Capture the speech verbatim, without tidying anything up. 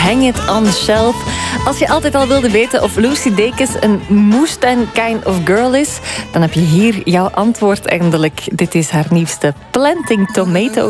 Hang It on the Shelf. Als je altijd al wilde weten of Lucy Dacus een Mustang kind of girl is, dan heb je hier jouw antwoord eindelijk. Dit is haar nieuwste Planting Tomatoes.